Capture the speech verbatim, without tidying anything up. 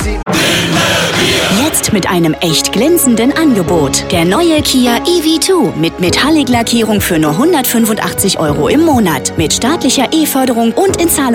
sie. Jetzt mit einem echt glänzenden Angebot. Der neue Kia E V zwei mit Metallic-Lackierung für nur hundertfünfundachtzig Euro im Monat. Mit staatlicher E-Förderung und in Zahlung